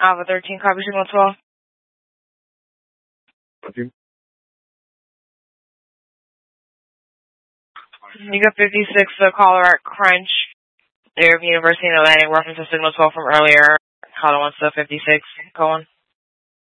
Alpha 13, copy signal 12. Copy. You got 56, the caller at Crunch, New York University in Atlantic, reference to signal 12 from earlier. Caller wants the 56, go on.